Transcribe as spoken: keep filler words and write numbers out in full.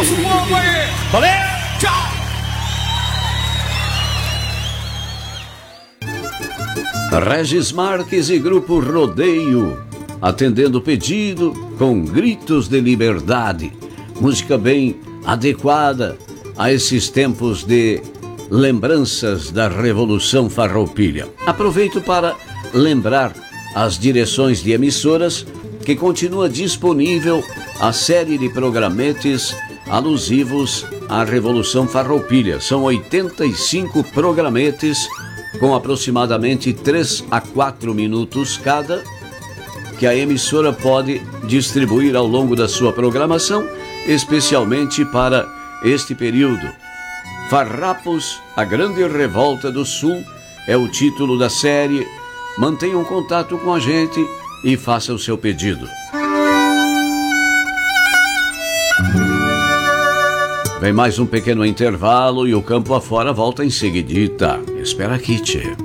nosso povo aí. Valeu! Tchau! Regis Marques e Grupo Rodeio, atendendo o pedido com gritos de liberdade. Música bem adequada a esses tempos de lembranças da Revolução Farroupilha. Aproveito para lembrar as direções de emissoras que continua disponível a série de programetes alusivos à Revolução Farroupilha. São oitenta e cinco programetes com aproximadamente três a quatro minutos cada, que a emissora pode distribuir ao longo da sua programação, especialmente para este período. Farrapos, a Grande Revolta do Sul, é o título da série. Mantenha um contato com a gente e faça o seu pedido. Vem mais um pequeno intervalo e o Campo Afora volta em seguidita. Espera aqui, tchê.